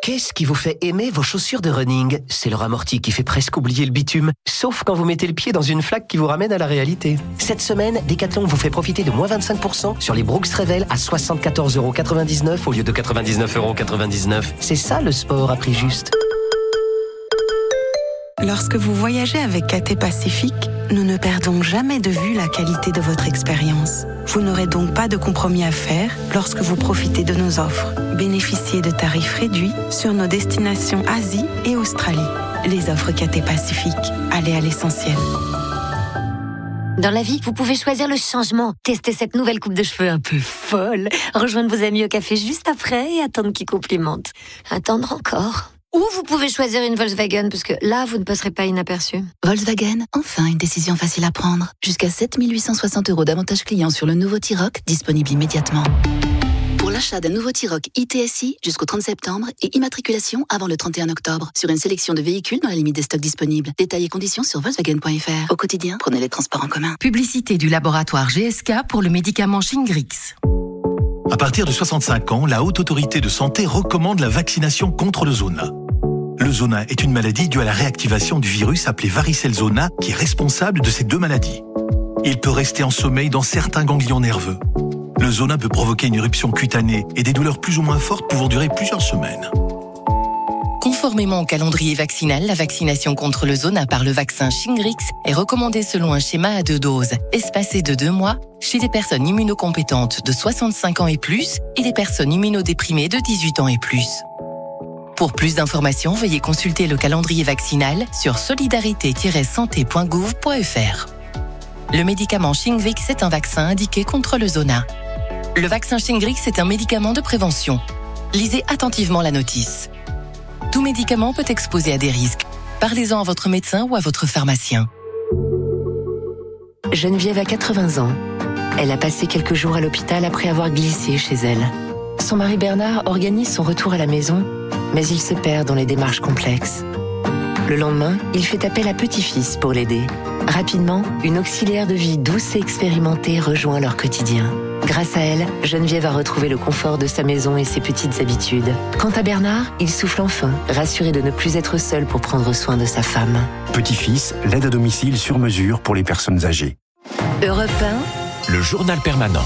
Qu'est-ce qui vous fait aimer vos chaussures de running ? C'est leur amorti qui fait presque oublier le bitume, sauf quand vous mettez le pied dans une flaque qui vous ramène à la réalité. Cette semaine, Decathlon vous fait profiter de moins 25% sur les Brooks Revel à 74,99€ au lieu de 99,99€. C'est ça le sport à prix juste. Lorsque vous voyagez avec KT Pacific, nous ne perdons jamais de vue la qualité de votre expérience. Vous n'aurez donc pas de compromis à faire lorsque vous profitez de nos offres. Bénéficiez de tarifs réduits sur nos destinations Asie et Australie. Les offres KT Pacific, allez à l'essentiel. Dans la vie, vous pouvez choisir le changement. Tester cette nouvelle coupe de cheveux un peu folle. Rejoindre vos amis au café juste après et attendre qu'ils complimentent. Attendre encore. Ou vous pouvez choisir une Volkswagen, parce que là, vous ne passerez pas inaperçu. Volkswagen, enfin une décision facile à prendre. Jusqu'à 7 860€ d'avantages clients sur le nouveau T-Roc, disponible immédiatement. Pour l'achat d'un nouveau T-Roc ITSI jusqu'au 30 septembre et immatriculation avant le 31 octobre sur une sélection de véhicules dans la limite des stocks disponibles. Détails et conditions sur Volkswagen.fr. Au quotidien, prenez les transports en commun. Publicité du laboratoire GSK pour le médicament Shingrix. À partir de 65 ans, la Haute Autorité de Santé recommande la vaccination contre le zona. Le zona est une maladie due à la réactivation du virus appelé varicelle zona qui est responsable de ces deux maladies. Il peut rester en sommeil dans certains ganglions nerveux. Le zona peut provoquer une éruption cutanée et des douleurs plus ou moins fortes pouvant durer plusieurs semaines. Conformément au calendrier vaccinal, la vaccination contre le zona par le vaccin Shingrix est recommandée selon un schéma à 2 doses, espacé de 2 mois, chez les personnes immunocompétentes de 65 ans et plus et les personnes immunodéprimées de 18 ans et plus. Pour plus d'informations, veuillez consulter le calendrier vaccinal sur solidarité-santé.gouv.fr. Le médicament Shingrix est un vaccin indiqué contre le zona. Le vaccin Shingrix est un médicament de prévention. Lisez attentivement la notice. Tout médicament peut exposer à des risques. Parlez-en à votre médecin ou à votre pharmacien. Geneviève a 80 ans. Elle a passé quelques jours à l'hôpital après avoir glissé chez elle. Son mari Bernard organise son retour à la maison, mais il se perd dans les démarches complexes. Le lendemain, il fait appel à petit-fils pour l'aider. Rapidement, une auxiliaire de vie douce et expérimentée rejoint leur quotidien. Grâce à elle, Geneviève a retrouvé le confort de sa maison et ses petites habitudes. Quant à Bernard, il souffle enfin, rassuré de ne plus être seul pour prendre soin de sa femme. Petit-fils, l'aide à domicile sur mesure pour les personnes âgées. Europe 1, le journal permanent.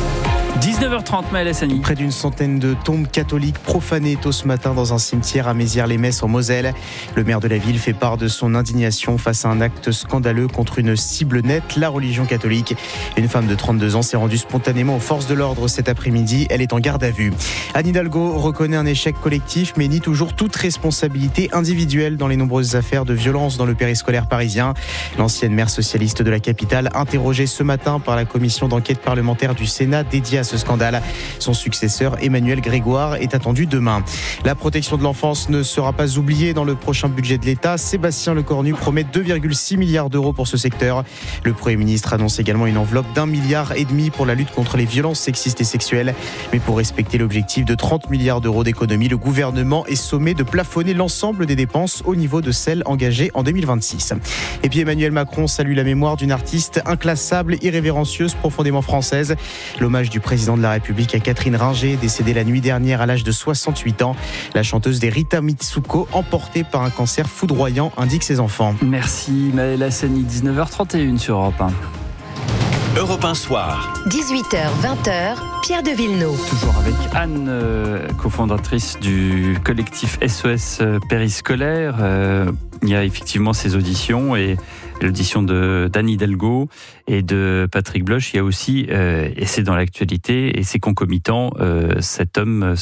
19h30, Maël Hassani. Près d'une centaine de tombes catholiques profanées tôt ce matin dans un cimetière à Mézières-les-Messes en Moselle. Le maire de la ville fait part de son indignation face à un acte scandaleux contre une cible nette, la religion catholique. Une femme de 32 ans s'est rendue spontanément aux forces de l'ordre cet après-midi. Elle est en garde à vue. Anne Hidalgo reconnaît un échec collectif mais nie toujours toute responsabilité individuelle dans les nombreuses affaires de violence dans le périscolaire parisien. L'ancienne maire socialiste de la capitale, interrogée ce matin par la commission d'enquête parlementaire du Sénat dédiée à ce scandale. Son successeur, Emmanuel Grégoire, est attendu demain. La protection de l'enfance ne sera pas oubliée dans le prochain budget de l'État. Sébastien Lecornu promet 2,6 milliards d'euros pour ce secteur. Le Premier ministre annonce également une enveloppe d'1,5 milliard pour la lutte contre les violences sexistes et sexuelles. Mais pour respecter l'objectif de 30 milliards d'euros d'économie, le gouvernement est sommé de plafonner l'ensemble des dépenses au niveau de celles engagées en 2026. Et puis Emmanuel Macron salue la mémoire d'une artiste inclassable, irrévérencieuse, profondément française. L'hommage du président de la République à Catherine Ringer, décédée la nuit dernière à l'âge de 68 ans. La chanteuse des Rita Mitsuko, emportée par un cancer foudroyant, indique ses enfants. Merci Maël Hassani, 19h31 sur Europe 1. Europe 1 soir. 18h, 20h, Pierre de Villeneuve. Toujours avec Anne, cofondatrice du collectif SOS Périscolaire. Il y a effectivement ces auditions et l'audition d'Anne Hidalgo et de Patrick Bloch. Il y a aussi, et c'est dans l'actualité, et c'est concomitant, cet homme,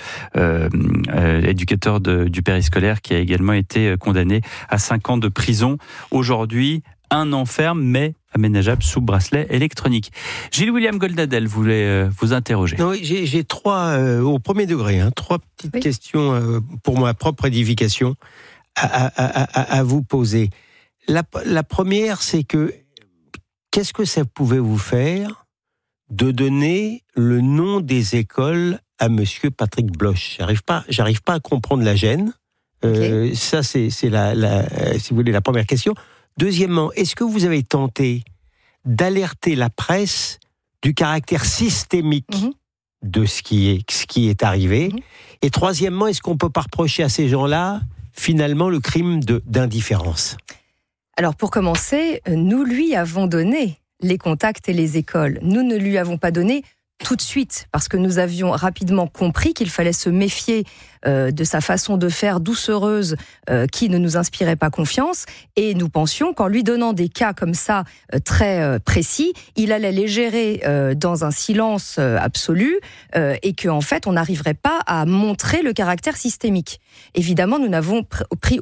éducateur du périscolaire qui a également été condamné à 5 ans de prison. Aujourd'hui, 1 an ferme, mais aménageable sous bracelet électronique. Gilles-William Goldadel voulait vous interroger. Oui, j'ai 3, au premier degré, 3 petites questions pour ma propre édification à vous poser. La première, c'est que qu'est-ce que ça pouvait vous faire de donner le nom des écoles à Monsieur Patrick Bloch? J'arrive pas à comprendre la gêne. Okay. Ça, c'est si vous voulez, la première question. Deuxièmement, est-ce que vous avez tenté d'alerter la presse du caractère systémique de ce qui est arrivé. Et troisièmement, est-ce qu'on ne peut pas reprocher à ces gens-là, finalement, le crime d'indifférence ? Alors, pour commencer, nous lui avons donné les contacts et les écoles. Nous ne lui avons pas donné tout de suite, parce que nous avions rapidement compris qu'il fallait se méfier de sa façon de faire doucereuse qui ne nous inspirait pas confiance, et nous pensions qu'en lui donnant des cas comme ça très précis, il allait les gérer dans un silence absolu et qu'en fait on n'arriverait pas à montrer le caractère systémique. Évidemment, nous n'avons pris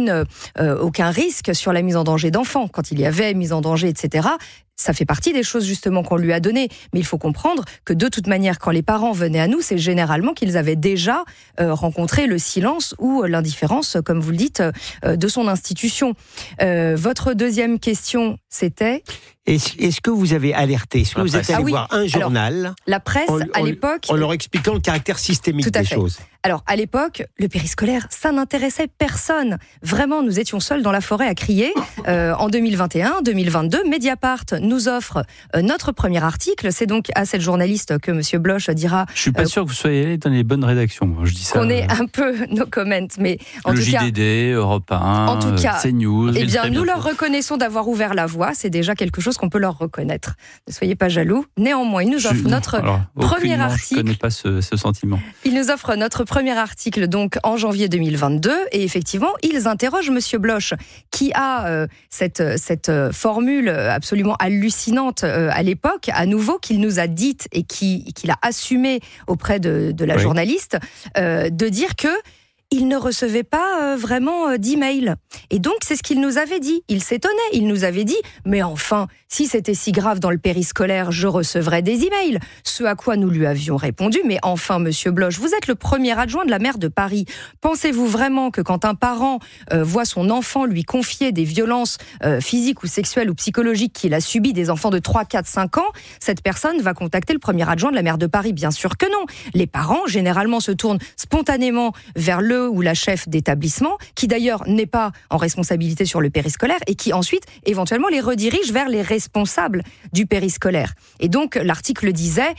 aucun risque sur la mise en danger d'enfants. Quand il y avait mise en danger, etc., ça fait partie des choses justement qu'on lui a données. Mais il faut comprendre que de toute manière, quand les parents venaient à nous, c'est généralement qu'ils avaient déjà rencontré le silence ou l'indifférence, comme vous le dites, de son institution. Votre deuxième question, c'était... Est-ce que vous avez alerté ? Est-ce que vous êtes allé voir un journal ? Alors, la presse, à l'époque... En leur expliquant le caractère systémique des choses. Alors, à l'époque, le périscolaire, ça n'intéressait personne. Vraiment, nous étions seuls dans la forêt à crier. En 2021, 2022, Mediapart nous offre notre premier article. C'est donc à cette journaliste que M. Bloch dira... Je suis pas sûr que vous soyez allé dans les bonnes rédactions. Je dis ça. Qu'on est un peu no comment, mais en tout cas... Le JDD, Europe 1, en tout cas, CNews... Eh bien, nous leur reconnaissons d'avoir ouvert la voie. C'est déjà quelque chose qu'on peut leur reconnaître. Ne soyez pas jaloux. Néanmoins, ils nous offrent notre premier article. Je ne connais pas ce sentiment. Ils nous offrent notre premier article donc en janvier 2022 et effectivement, ils interrogent Monsieur Bloch qui a cette formule absolument hallucinante à l'époque, à nouveau, qu'il nous a dite et qu'il a assumé auprès de la journaliste, de dire que il ne recevait pas vraiment d'email. Et donc, c'est ce qu'il nous avait dit. Il s'étonnait. Il nous avait dit, mais enfin, si c'était si grave dans le périscolaire, je recevrais des emails. Ce à quoi nous lui avions répondu, mais enfin, Monsieur Bloch, vous êtes le premier adjoint de la maire de Paris. Pensez-vous vraiment que quand un parent voit son enfant lui confier des violences physiques ou sexuelles ou psychologiques qu'il a subies, des enfants de 3, 4, 5 ans, cette personne va contacter le premier adjoint de la maire de Paris? Bien sûr que non. Les parents, généralement, se tournent spontanément vers le ou la chef d'établissement, qui d'ailleurs n'est pas en responsabilité sur le périscolaire et qui ensuite, éventuellement, les redirige vers les responsables du périscolaire. Et donc, l'article disait,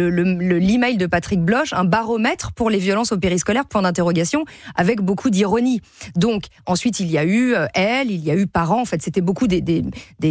l'email de Patrick Bloch, un baromètre pour les violences au périscolaire, point d'interrogation, avec beaucoup d'ironie. Donc, ensuite, il y a eu il y a eu parents, en fait, c'était beaucoup des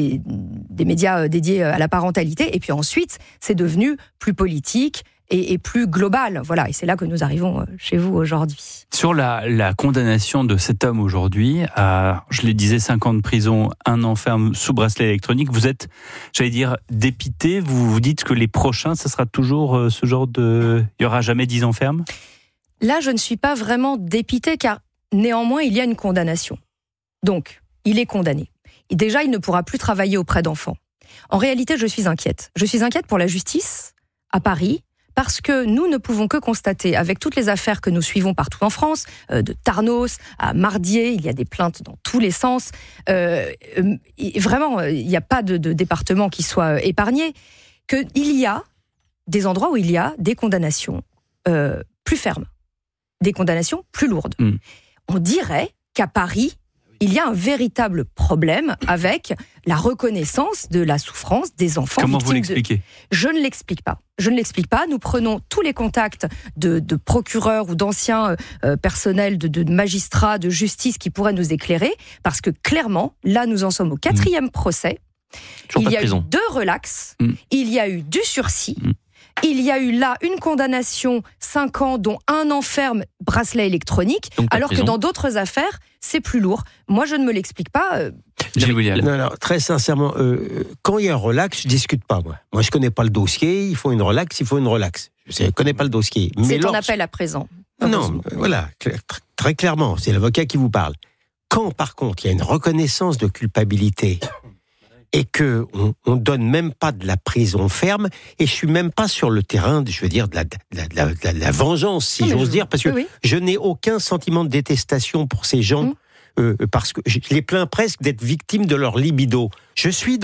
médias dédiés à la parentalité, et puis ensuite, c'est devenu plus politique, et plus global. Voilà, et c'est là que nous arrivons chez vous aujourd'hui. Sur la condamnation de cet homme aujourd'hui, à, je le disais, 5 ans de prison, 1 an ferme sous bracelet électronique, vous êtes, j'allais dire, dépité. Vous vous dites que les prochains, ça sera toujours ce genre de... Il n'y aura jamais 10 ans ferme ? Là, je ne suis pas vraiment dépité, car néanmoins, il y a une condamnation. Donc, il est condamné. Et déjà, il ne pourra plus travailler auprès d'enfants. En réalité, je suis inquiète. Je suis inquiète pour la justice à Paris, parce que nous ne pouvons que constater, avec toutes les affaires que nous suivons partout en France, de Tarnos à Mardier, il y a des plaintes dans tous les sens. Vraiment, il n'y a pas de département qui soit épargné. Qu'il y a des endroits où il y a des condamnations plus fermes, des condamnations plus lourdes. On dirait qu'à Paris, il y a un véritable problème avec la reconnaissance de la souffrance des enfants. Comment vous l'expliquez ? Je ne l'explique pas. Je ne l'explique pas. Nous prenons tous les contacts de procureurs ou d'anciens personnels, de magistrats, de justice qui pourraient nous éclairer, parce que clairement, là, nous en sommes au 4e procès. Il y a eu 2 relax, il y a eu du sursis. Il y a eu là une condamnation 5 ans, dont 1 an ferme, bracelet électronique, alors que dans d'autres affaires, c'est plus lourd. Moi, je ne me l'explique pas. Non, très sincèrement, quand il y a un relax, je ne discute pas, moi. Moi, je ne connais pas le dossier, il faut une relax. Je ne connais pas le dossier. C'est ton appel à présent. Non, voilà, très clairement, c'est l'avocat qui vous parle. Quand, par contre, il y a une reconnaissance de culpabilité et qu'on ne donne même pas de la prison ferme, et je suis même pas sur le terrain, je veux dire, de la vengeance, si j'ose dire, parce que je n'ai aucun sentiment de détestation pour ces gens, parce que je les plains presque d'être victimes de leur libido. Je suis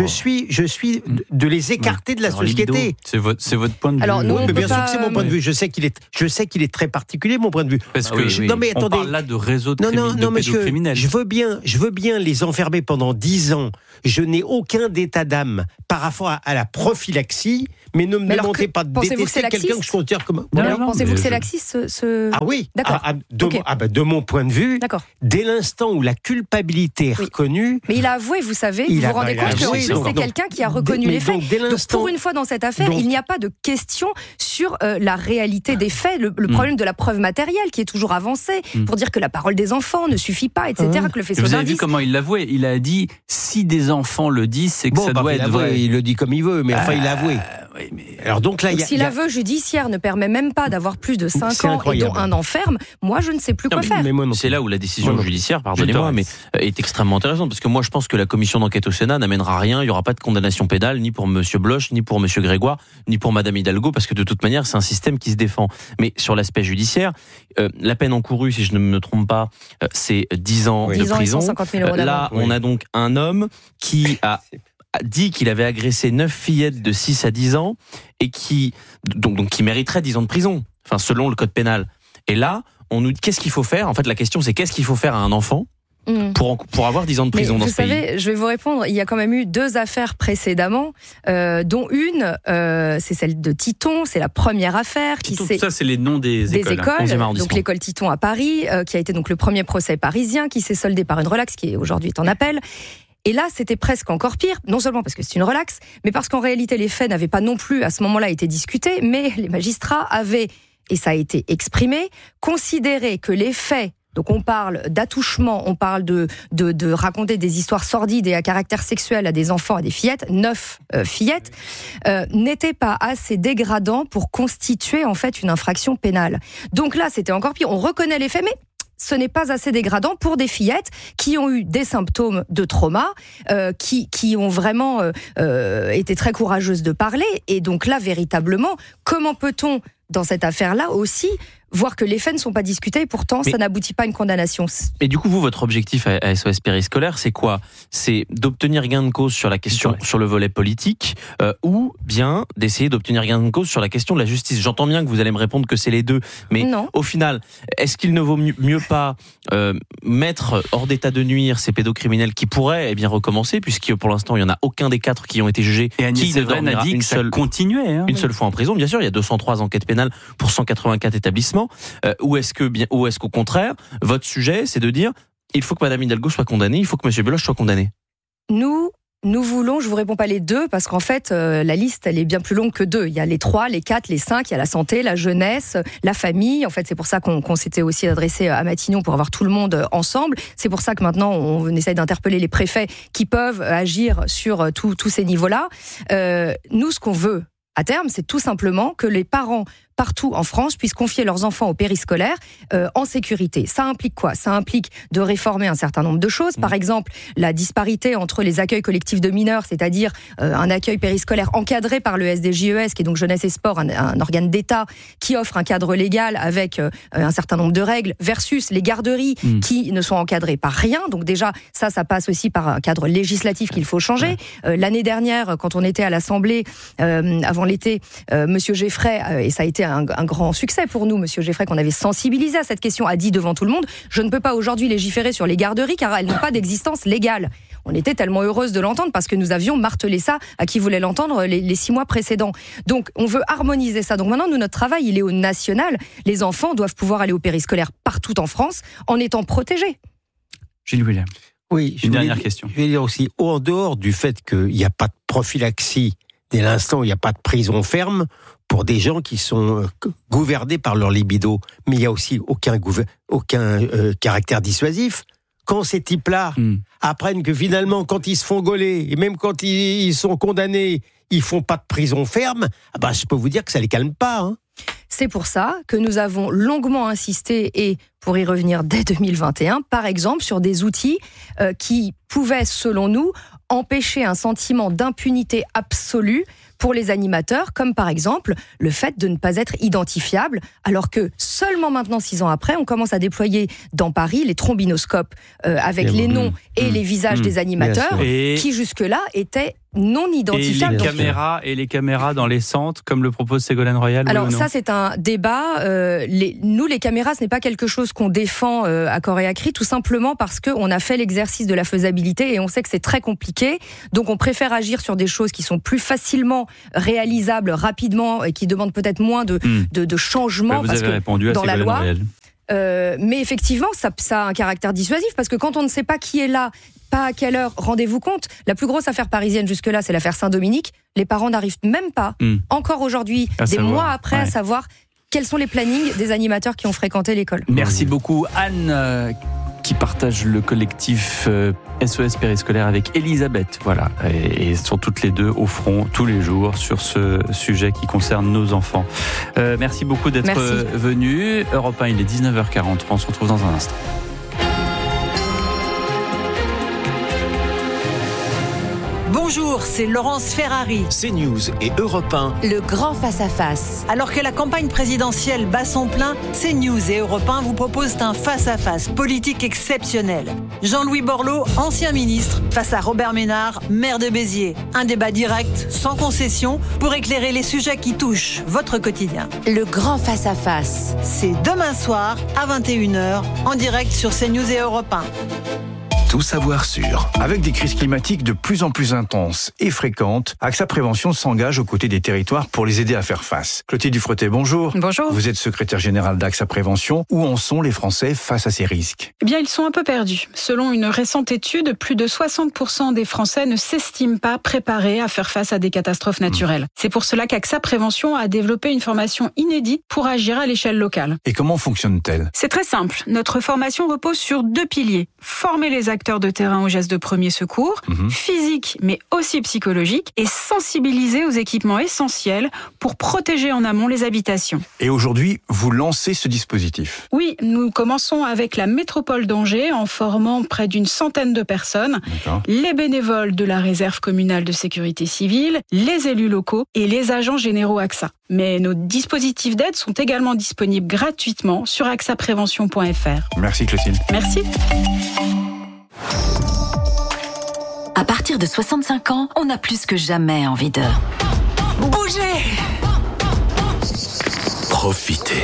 de les écarter de la société. C'est votre point de vue. Alors, nous, mais bien sûr que c'est mon point de vue. Je sais qu'il est très particulier, mon point de vue. Parce que non, mais on attendez. parle là de réseaux de pédocriminels. Je veux bien les enfermer pendant 10 ans. Je n'ai aucun d'état d'âme par rapport à la prophylaxie, mais ne me demandez pas de détester quelqu'un que je considère comme... Pensez-vous que c'est laxiste Ah oui. D'accord. De mon point de vue, dès l'instant où la culpabilité est reconnue... Mais il a avoué, vous savez, vous vous rendez compte que c'est quelqu'un qui a reconnu les faits. Donc pour une fois dans cette affaire, il n'y a pas de question sur la réalité des faits, le problème de la preuve matérielle qui est toujours avancé, pour dire que la parole des enfants ne suffit pas, etc., que le faisceau d'indices... Vous avez vu comment il l'avouait? Il a dit, si des enfants le disent, c'est que ça doit être vrai. Il le dit comme il veut, mais enfin, il l'a avoué. Oui, mais... Alors donc là, si l'aveu judiciaire ne permet même pas d'avoir plus de 5 ans et dont un an ferme, moi je ne sais plus quoi faire. C'est là où la décision judiciaire, pardonnez-moi, mais est extrêmement intéressante, parce que moi je pense que la commission d'enquête au Sénat n'amènera rien, il n'y aura pas de condamnation pénale, ni pour Monsieur Bloch, ni pour Monsieur Grégoire, ni pour Madame Hidalgo, parce que de toute manière c'est un système qui se défend. Mais sur l'aspect judiciaire, la peine encourue, si je ne me trompe pas, c'est 10 ans de prison. Et 150 000 euros d'amende. Là, on a donc un homme qui a dit qu'il avait agressé 9 fillettes de 6 à 10 ans et qui mériterait 10 ans de prison, enfin selon le code pénal. Et là, on nous dit qu'est-ce qu'il faut faire? En fait, la question c'est qu'est-ce qu'il faut faire à un enfant pour avoir 10 ans de prison dans ce pays. Vous savez, je vais vous répondre, il y a quand même eu 2 affaires précédemment, dont une, c'est celle de Titon, c'est la première affaire. Ça, c'est les noms des écoles. Donc l'école Titon à Paris, qui a été donc le premier procès parisien, qui s'est soldé par une relaxe, qui aujourd'hui est en appel. Et là, c'était presque encore pire, non seulement parce que c'est une relaxe, mais parce qu'en réalité, les faits n'avaient pas non plus, à ce moment-là, été discutés, mais les magistrats avaient, et ça a été exprimé, considéré que les faits, donc on parle d'attouchement, on parle de raconter des histoires sordides et à caractère sexuel à des enfants, à des fillettes, 9 fillettes, n'étaient pas assez dégradants pour constituer en fait une infraction pénale. Donc là, c'était encore pire, on reconnaît les faits, mais ce n'est pas assez dégradant pour des fillettes qui ont eu des symptômes de trauma, qui ont vraiment été très courageuses de parler. Et donc là, véritablement, comment peut-on, dans cette affaire-là aussi, voir que les faits ne sont pas discutés et pourtant ça n'aboutit pas à une condamnation. Et du coup, vous, votre objectif à SOS Périscolaire, c'est quoi? C'est d'obtenir gain de cause sur la question, sur le volet politique, ou bien d'essayer d'obtenir gain de cause sur la question de la justice? J'entends bien que vous allez me répondre que c'est les deux, mais au final, est-ce qu'il ne vaut mieux pas mettre hors d'état de nuire ces pédocriminels qui pourraient recommencer, puisque pour l'instant, il n'y en a aucun des 4 qui ont été jugés, et Agnès Evren a dit que ça continuait. Une seule fois en prison, bien sûr, il y a 203 enquêtes pénales pour 184 établissements. Ou est-ce qu'au contraire, votre sujet, c'est de dire il faut que Madame Hidalgo soit condamnée, il faut que Monsieur Bloch soit condamné? Nous voulons, je vous réponds pas les 2, parce qu'en fait, la liste, elle est bien plus longue que 2. Il y a les 3, les 4, les 5, il y a la santé, la jeunesse, la famille. En fait, c'est pour ça qu'on s'était aussi adressé à Matignon pour avoir tout le monde ensemble. C'est pour ça que maintenant, on essaye d'interpeller les préfets qui peuvent agir sur tous ces niveaux-là. Nous, ce qu'on veut, à terme, c'est tout simplement que les parents partout en France puissent confier leurs enfants au périscolaire en sécurité. Ça implique quoi? Ça implique de réformer un certain nombre de choses. Par exemple, la disparité entre les accueils collectifs de mineurs, c'est-à-dire un accueil périscolaire encadré par le SDJES, qui est donc Jeunesse et Sport, un organe d'État qui offre un cadre légal avec un certain nombre de règles, versus les garderies qui ne sont encadrées par rien. Donc déjà, ça passe aussi par un cadre législatif qu'il faut changer. L'année dernière, quand on était à l'Assemblée, avant l'été, Monsieur Geffray, et ça a été un grand succès pour nous, Monsieur Geffray, qu'on avait sensibilisé à cette question, a dit devant tout le monde, je ne peux pas aujourd'hui légiférer sur les garderies car elles n'ont pas d'existence légale. On était tellement heureuse de l'entendre parce que nous avions martelé ça à qui voulait l'entendre les 6 mois précédents. Donc on veut harmoniser ça. Donc maintenant, notre travail, il est au national. Les enfants doivent pouvoir aller au périscolaire partout en France en étant protégés. Gilles William. Oui, une dernière question. Je vais dire aussi, en dehors du fait qu'il n'y a pas de prophylaxie, dès l'instant où il n'y a pas de prison ferme, pour des gens qui sont gouvernés par leur libido, mais il n'y a aussi aucun caractère dissuasif. Quand ces types-là apprennent que finalement, quand ils se font gauler, et même quand ils sont condamnés, ils font pas de prison ferme, je peux vous dire que ça les calme pas. Hein. C'est pour ça que nous avons longuement insisté, et pour y revenir dès 2021, par exemple, sur des outils qui pouvaient, selon nous, empêcher un sentiment d'impunité absolue pour les animateurs, comme par exemple le fait de ne pas être identifiable, alors que seulement maintenant, 6 ans après, on commence à déployer dans Paris les trombinoscopes avec les noms et les visages des animateurs, qui jusque-là étaient non identifiables. Et les caméras dans les centres, comme le propose Ségolène Royal. Alors ça, c'est un débat. Nous, les caméras, ce n'est pas quelque chose qu'on défend à corps et à cri, tout simplement parce qu'on a fait l'exercice de la faisabilité et on sait que c'est très compliqué. Donc on préfère agir sur des choses qui sont plus facilement réalisables rapidement et qui demandent peut-être moins de changements vous avez répondu à dans la Ségolène loi. Royal. Mais effectivement, ça a un caractère dissuasif parce que quand on ne sait pas qui est là, pas à quelle heure, rendez-vous compte, la plus grosse affaire parisienne jusque-là, c'est l'affaire Saint-Dominique. Les parents n'arrivent même pas, encore aujourd'hui, mois après, à savoir quels sont les plannings des animateurs qui ont fréquenté l'école. Merci beaucoup Anne, qui partage le collectif SOS Périscolaire avec Elisabeth. Voilà, et sont toutes les deux au front tous les jours sur ce sujet qui concerne nos enfants. Merci beaucoup d'être venus. Europe 1, il est 19h40. On se retrouve dans un instant. Bonjour, c'est Laurence Ferrari. CNews et Europe 1. Le grand face-à-face. Alors que la campagne présidentielle bat son plein, CNews et Europe 1 vous proposent un face-à-face politique exceptionnel. Jean-Louis Borloo, ancien ministre, face à Robert Ménard, maire de Béziers. Un débat direct, sans concession, pour éclairer les sujets qui touchent votre quotidien. Le grand face-à-face. C'est demain soir à 21h, en direct sur CNews et Europe 1. Tout savoir sur. Avec des crises climatiques de plus en plus intenses et fréquentes, AXA Prévention s'engage aux côtés des territoires pour les aider à faire face. Clotilde Dufretet, bonjour. Bonjour. Vous êtes secrétaire générale d'AXA Prévention. Où en sont les Français face à ces risques ? Eh bien, ils sont un peu perdus. Selon une récente étude, plus de 60% des Français ne s'estiment pas préparés à faire face à des catastrophes naturelles. C'est pour cela qu'AXA Prévention a développé une formation inédite pour agir à l'échelle locale. Et comment fonctionne-t-elle ? C'est très simple. Notre formation repose sur 2 piliers. Former les acteurs de terrain aux gestes de premier secours, physique mais aussi psychologique, et sensibiliser aux équipements essentiels pour protéger en amont les habitations. Et aujourd'hui, vous lancez ce dispositif ? Oui, nous commençons avec la métropole d'Angers en formant près d'une centaine de personnes, les bénévoles de la réserve communale de sécurité civile, les élus locaux et les agents généraux AXA. Mais nos dispositifs d'aide sont également disponibles gratuitement sur axaprévention.fr. Merci Clotilde. Merci. À partir de 65 ans, on a plus que jamais envie de bouger. Profitez.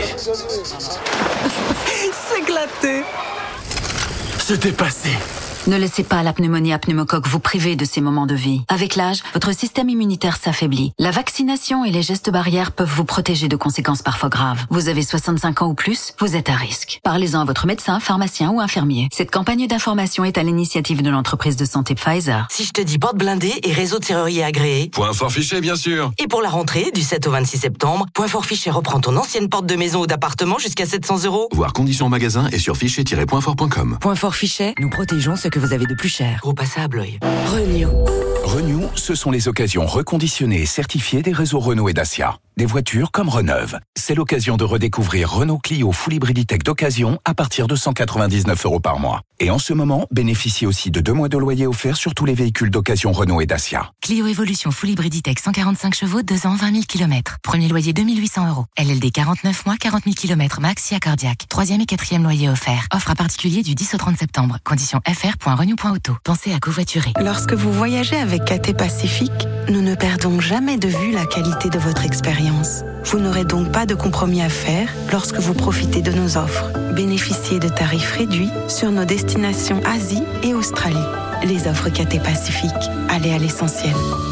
S'éclater. Se dépasser. Ne laissez pas la pneumonie à pneumocoque vous priver de ces moments de vie. Avec l'âge, votre système immunitaire s'affaiblit. La vaccination et les gestes barrières peuvent vous protéger de conséquences parfois graves. Vous avez 65 ans ou plus, vous êtes à risque. Parlez-en à votre médecin, pharmacien ou infirmier. Cette campagne d'information est à l'initiative de l'entreprise de santé Pfizer. Si je te dis porte blindée et réseau de serrurier agréé. Point fort fiché, bien sûr. Et pour la rentrée, du 7 au 26 septembre, Point fort fiché reprend ton ancienne porte de maison ou d'appartement jusqu'à 700 €. Voir conditions en magasin et sur fichet-pointfort.com. Point fort Fichet, nous protégeons ce que vous avez de plus cher. Gros passé à Blois. Renew. Renew, ce sont les occasions reconditionnées et certifiées des réseaux Renault et Dacia. Des voitures comme Reneuve. C'est l'occasion de redécouvrir Renault Clio Full Hybrid Tech d'occasion à partir de 199 € par mois. Et en ce moment, bénéficiez aussi de 2 mois de loyer offerts sur tous les véhicules d'occasion Renault et Dacia. Clio Evolution Full Hybrid Tech 145 chevaux, 2 ans, 20 000 km. Premier loyer 2 800 €. LLD 49 mois, 40 000 km max, si cardiaque. 3e et 4e loyer offert. Offre à particulier du 10 au 30 septembre. Conditions fr.renew.auto. Pensez à covoiturer. Lorsque vous voyagez avec KT Pacifique, nous ne perdons jamais de vue la qualité de votre expérience. Vous n'aurez donc pas de compromis à faire lorsque vous profitez de nos offres. Bénéficiez de tarifs réduits sur nos destinations Asie et Australie. Les offres KT Pacifique. Allez à l'essentiel.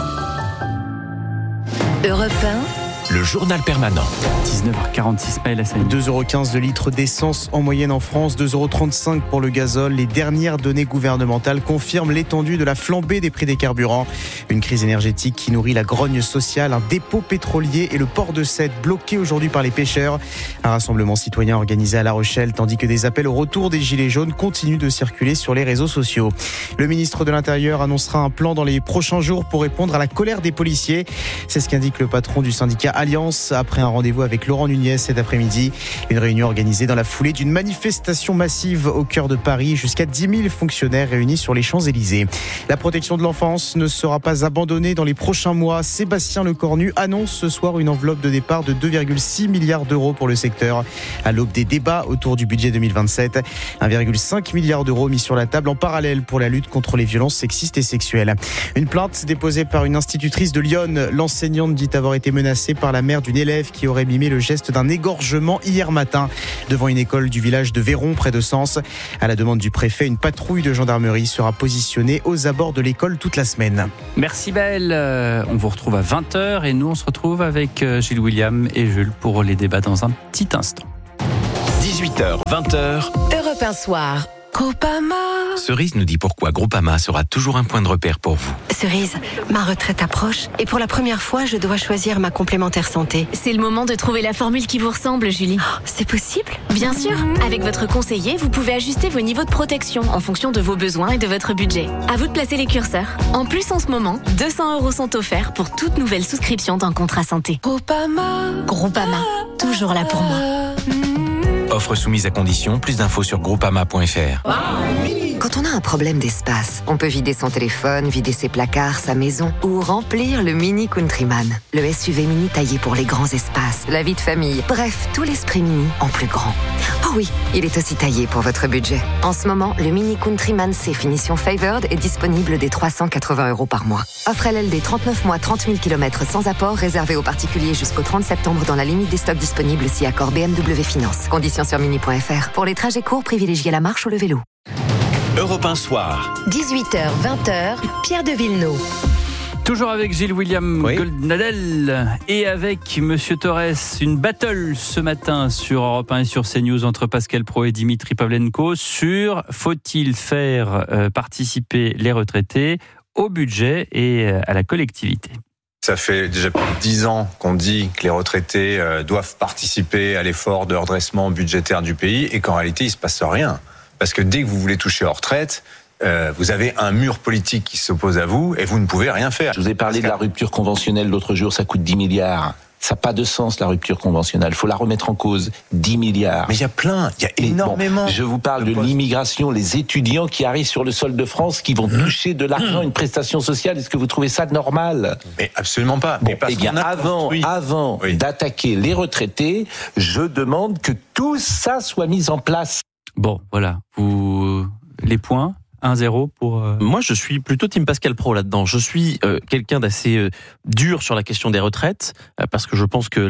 Europe 1. Le journal permanent. 19h46, Maël Hassani. 2,15 € de litre d'essence en moyenne en France, 2,35 € pour le gazole. Les dernières données gouvernementales confirment l'étendue de la flambée des prix des carburants. Une crise énergétique qui nourrit la grogne sociale, un dépôt pétrolier et le port de Sète bloqué aujourd'hui par les pêcheurs. Un rassemblement citoyen organisé à La Rochelle, tandis que des appels au retour des Gilets jaunes continuent de circuler sur les réseaux sociaux. Le ministre de l'Intérieur annoncera un plan dans les prochains jours pour répondre à la colère des policiers. C'est ce qu'indique le patron du syndicat Alliance après un rendez-vous avec Laurent Nunez cet après-midi. Une réunion organisée dans la foulée d'une manifestation massive au cœur de Paris. Jusqu'à 10 000 fonctionnaires réunis sur les Champs-Élysées. La protection de l'enfance ne sera pas abandonnée dans les prochains mois. Sébastien Lecornu annonce ce soir une enveloppe de départ de 2,6 milliards d'euros pour le secteur. À l'aube des débats autour du budget 2027, 1,5 milliard d'euros mis sur la table en parallèle pour la lutte contre les violences sexistes et sexuelles. Une plainte déposée par une institutrice de Lyon. L'enseignante dit avoir été menacée par la mère d'une élève qui aurait mimé le geste d'un égorgement hier matin devant une école du village de Véron près de Sens. À la demande du préfet, une patrouille de gendarmerie sera positionnée aux abords de l'école toute la semaine. Merci Belle. On vous retrouve à 20h et nous on se retrouve avec Gilles William et Jules pour les débats dans un petit instant. 18h, 20h. Europe 1 Soir. Groupama. Cerise nous dit pourquoi Groupama sera toujours un point de repère pour vous. Cerise, ma retraite approche et pour la première fois, je dois choisir ma complémentaire santé. C'est le moment de trouver la formule qui vous ressemble, Julie. Oh, c'est possible ? Bien sûr. Avec votre conseiller, vous pouvez ajuster vos niveaux de protection en fonction de vos besoins et de votre budget. À vous de placer les curseurs. En plus, en ce moment, 200 € sont offerts pour toute nouvelle souscription d'un contrat santé. Groupama, toujours là pour moi. Offre soumise à condition, plus d'infos sur groupama.fr. Quand on a un problème d'espace, on peut vider son téléphone, vider ses placards, sa maison ou remplir le Mini Countryman. Le SUV mini taillé pour les grands espaces, la vie de famille, bref, tout l'esprit mini en plus grand. Oh oui, il est aussi taillé pour votre budget. En ce moment, le Mini Countryman C finition Favored est disponible dès 380 € par mois. Offre LLD 39 mois, 30 000 km sans apport, réservé aux particuliers jusqu'au 30 septembre dans la limite des stocks disponibles si accord BMW Finance. Conditions sur mini.fr. Pour les trajets courts, privilégiez la marche ou le vélo. Europe 1 Soir. 18h, 20h, Pierre de Villeneuve. Toujours avec Gilles William Goldnadel et avec Monsieur Torres, une battle ce matin sur Europe 1 et sur CNews entre Pascal Praud et Dimitri Pavlenko sur faut-il faire participer les retraités au budget et à la collectivité. Ça fait déjà plus de 10 ans qu'on dit que les retraités doivent participer à l'effort de redressement budgétaire du pays et qu'en réalité, il ne se passe rien. Parce que dès que vous voulez toucher leur retraite, vous avez un mur politique qui s'oppose à vous et vous ne pouvez rien faire. Je vous ai parlé de la rupture conventionnelle l'autre jour, ça coûte 10 milliards. Ça n'a pas de sens, la rupture conventionnelle. Il faut la remettre en cause. 10 milliards. Mais il y a énormément. Bon, je vous parle de l'immigration, les étudiants qui arrivent sur le sol de France, qui vont toucher de l'argent, une prestation sociale. Est-ce que vous trouvez ça normal ? Mais absolument pas. Bon, eh bien, avant d'attaquer les retraités, je demande que tout ça soit mis en place. Bon, voilà. Les points 1-0 pour... Moi, je suis plutôt team Pascal Praud là-dedans. Je suis quelqu'un d'assez dur sur la question des retraites, parce que je pense que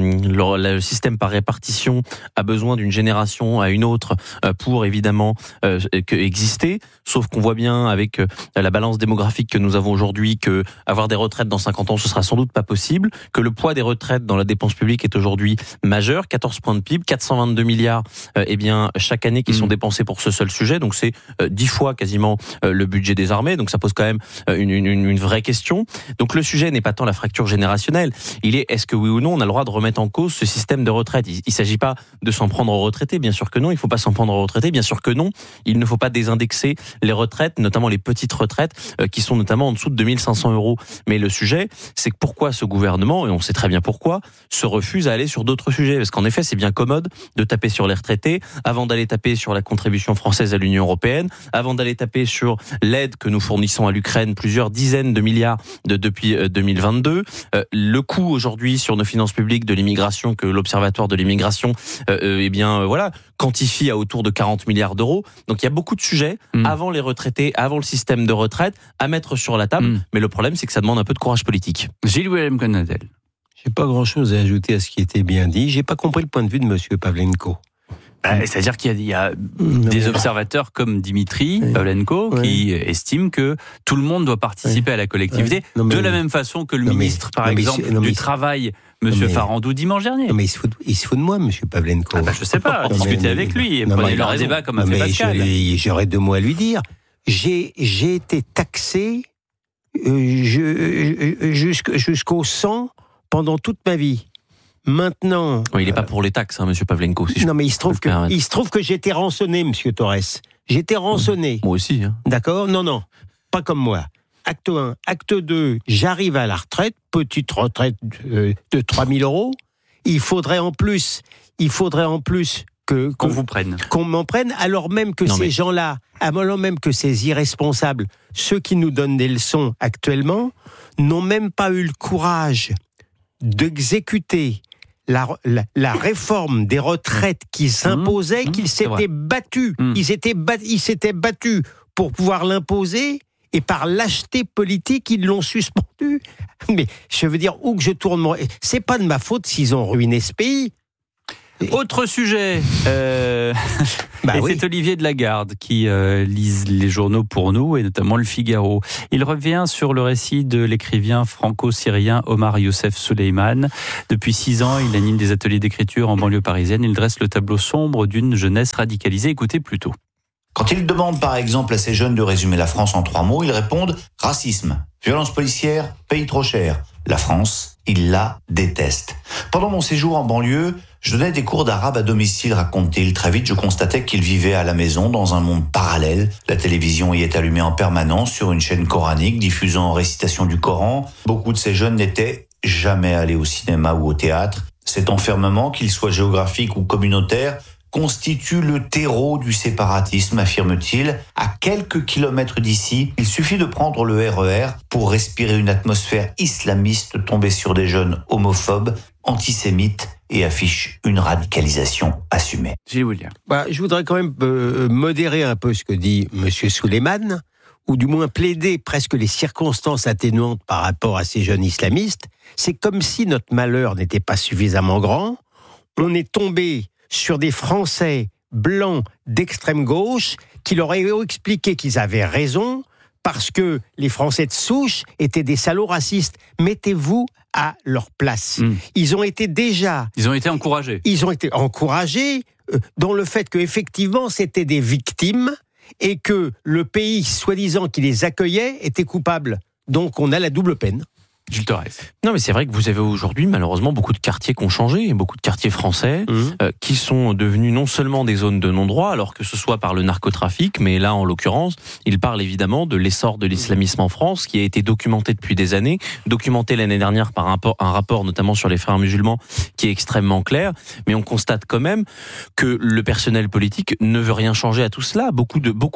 le système par répartition a besoin d'une génération à une autre pour évidemment exister. Sauf qu'on voit bien avec la balance démographique que nous avons aujourd'hui que avoir des retraites dans 50 ans, ce sera sans doute pas possible, que le poids des retraites dans la dépense publique est aujourd'hui majeur, 14 points de PIB, 422 milliards chaque année qui sont dépensés pour ce seul sujet. Donc c'est 10 fois quasiment le budget des armées, donc ça pose quand même une vraie question. Donc le sujet n'est pas tant la fracture générationnelle, il est est-ce que oui ou non on a le droit de remettre en cause ce système de retraite. Il ne s'agit pas de s'en prendre aux retraités, bien sûr que non, il ne faut pas s'en prendre aux retraités, bien sûr que non, il ne faut pas désindexer les retraites, notamment les petites retraites qui sont notamment en dessous de 2500 €. Mais le sujet, c'est que pourquoi ce gouvernement, et on sait très bien pourquoi, se refuse à aller sur d'autres sujets, parce qu'en effet c'est bien commode de taper sur les retraités avant d'aller taper sur la contribution française à l'Union européenne, avant d'aller taper sur l'aide que nous fournissons à l'Ukraine, plusieurs dizaines de milliards depuis 2022. Le coût aujourd'hui sur nos finances publiques de l'immigration que l'Observatoire de l'immigration quantifie à autour de 40 milliards d'euros. Donc il y a beaucoup de sujets avant les retraités, avant le système de retraite à mettre sur la table. Mais le problème, c'est que ça demande un peu de courage politique. Gilles William Goldnadel. J'ai pas grand-chose à ajouter à ce qui était bien dit. J'ai pas compris le point de vue de Monsieur Pavlenko. C'est-à-dire qu'il y a des observateurs comme Dimitri Pavlenko qui estiment que tout le monde doit participer à la collectivité, de la même façon que le ministre, par exemple, du Travail, Monsieur Farandou, dimanche dernier. Non mais il se fout de moi, Monsieur Pavlenko. Je sais pas, discutez avec lui et prenez leur débat comme a fait Pascal. J'aurais 2 mots à lui dire. J'ai été taxé jusqu'au sang pendant toute ma vie. Maintenant... il n'est pas pour les taxes, Monsieur Pavlenko. Non, mais il se trouve que j'ai été rançonné, Monsieur Torres. J'étais rançonné. Moi aussi. D'accord ? Non, pas comme moi. acte 1. Acte 2, j'arrive à la retraite, petite retraite de 3 000 euros. Il faudrait en plus qu'on vous prenne. Qu'on m'en prenne, alors même que gens-là, alors même que ces irresponsables, ceux qui nous donnent des leçons actuellement, n'ont même pas eu le courage d'exécuter la réforme des retraites qui s'imposait, qu'ils s'étaient battus. Ils s'étaient battus pour pouvoir l'imposer, et par lâcheté politique, ils l'ont suspendu. Mais je veux dire, où que je tourne, c'est pas de ma faute s'ils ont ruiné ce pays. Autre sujet, c'est Olivier de Lagarde qui lise les journaux pour nous, et notamment Le Figaro. Il revient sur le récit de l'écrivain franco-syrien Omar Youssef Souleymane. Depuis 6 ans, il anime des ateliers d'écriture en banlieue parisienne. Il dresse le tableau sombre d'une jeunesse radicalisée. Écoutez plutôt. Quand il demande par exemple à ces jeunes de résumer la France en 3 mots, ils répondent « racisme, violence policière, paye trop cher ». La France, ils la détestent. Pendant mon séjour en banlieue, je donnais des cours d'arabe à domicile, raconte-t-il. Très vite, je constatais qu'ils vivaient à la maison dans un monde parallèle. La télévision y est allumée en permanence sur une chaîne coranique diffusant récitation du Coran. Beaucoup de ces jeunes n'étaient jamais allés au cinéma ou au théâtre. Cet enfermement, qu'il soit géographique ou communautaire, constitue le terreau du séparatisme, affirme-t-il. À quelques kilomètres d'ici, il suffit de prendre le RER pour respirer une atmosphère islamiste tombée sur des jeunes homophobes, antisémites et affiche une radicalisation assumée. Gilles William. Je voudrais quand même modérer un peu ce que dit M. Souleymane, ou du moins plaider presque les circonstances atténuantes par rapport à ces jeunes islamistes. C'est comme si notre malheur n'était pas suffisamment grand. On est tombé sur des Français blancs d'extrême gauche qui leur ont expliqué qu'ils avaient raison parce que les Français de souche étaient des salauds racistes. Mettez-vous à leur place. Ils ont été encouragés. Ils ont été encouragés dans le fait qu'effectivement, c'était des victimes et que le pays, soi-disant, qui les accueillait, était coupable. Donc, on a la double peine. Gilles Torres. Non, mais c'est vrai que vous avez aujourd'hui malheureusement beaucoup de quartiers qui ont changé, beaucoup de quartiers français qui sont devenus non seulement des zones de non-droit, alors que ce soit par le narcotrafic, mais là en l'occurrence, il parle évidemment de l'essor de l'islamisme en France, qui a été documenté depuis des années, documenté l'année dernière par un rapport notamment sur les frères musulmans, qui est extrêmement clair, mais on constate quand même que le personnel politique ne veut rien changer à tout cela. Beaucoup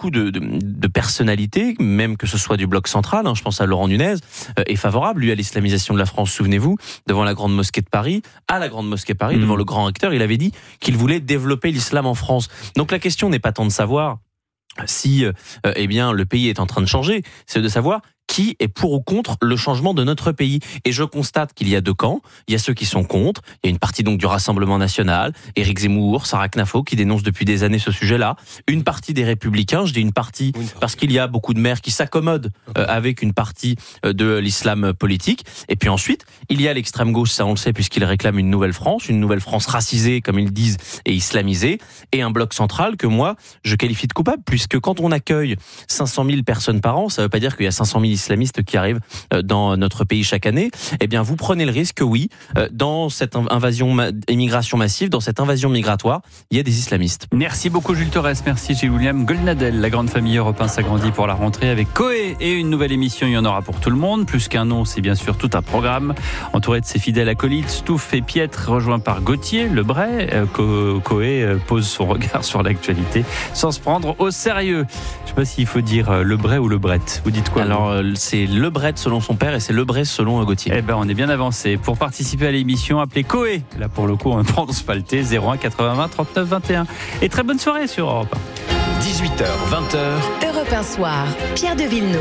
de personnalités, même que ce soit du bloc central, je pense à Laurent Nunez, est favorable, lui, à l'islamisation de la France, souvenez-vous, devant la Grande Mosquée de Paris, devant le grand recteur, il avait dit qu'il voulait développer l'islam en France. Donc la question n'est pas tant de savoir si le pays est en train de changer, c'est de savoir qui est pour ou contre le changement de notre pays. Et je constate qu'il y a 2 camps. Il y a ceux qui sont contre. Il y a une partie donc du Rassemblement National, Éric Zemmour, Sarah Knafo, qui dénoncent depuis des années ce sujet-là. Une partie des Républicains, je dis une partie parce qu'il y a beaucoup de maires qui s'accommodent avec une partie de l'islam politique. Et puis ensuite, il y a l'extrême gauche, ça on le sait, puisqu'ils réclament une nouvelle France racisée, comme ils disent, et islamisée, et un bloc central que moi, je qualifie de coupable, puisque quand on accueille 500 000 personnes par an, ça ne veut pas dire qu'il y a 500 000 islamistes qui arrivent dans notre pays chaque année. Eh bien, vous prenez le risque que oui, dans cette immigration massive, dans cette invasion migratoire, il y a des islamistes. Merci beaucoup Jules Torres, merci Gilles William. Goldnadel, la grande famille Europe 1 s'agrandit pour la rentrée avec Coé et une nouvelle émission, il y en aura pour tout le monde. Plus qu'un nom, c'est bien sûr tout un programme. Entouré de ses fidèles acolytes, Stouff et Pietre, rejoint par Gauthier Lebray. Coé pose son regard sur l'actualité sans se prendre au sérieux. Je ne sais pas s'il faut dire Lebray ou Lebret. Vous dites quoi? Alors, c'est Lebret selon son père et c'est Lebray selon Gauthier. Eh ben, on est bien avancé. Pour participer à l'émission, appelez Coé. Là, pour le coup, on ne prononce pas le T. 01 80 39 21. Et très bonne soirée sur Europe 1. 18h, 20h. Europe 1 Soir. Pierre de Villeneuve.